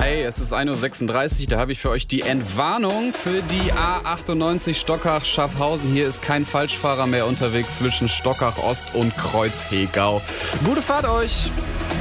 Hi, es ist 1:36 Uhr, da habe ich für euch die Entwarnung für die A98 Stockach-Schaffhausen. Hier ist kein Falschfahrer mehr unterwegs zwischen Stockach Ost und Kreuzhegau. Gute Fahrt euch!